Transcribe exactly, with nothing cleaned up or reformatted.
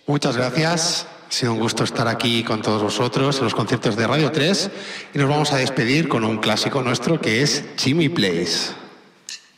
Muchas gracias. Ha sido un gusto estar aquí con todos vosotros en los conciertos de Radio tres y nos vamos a despedir con un clásico nuestro que es Jimmy Plays.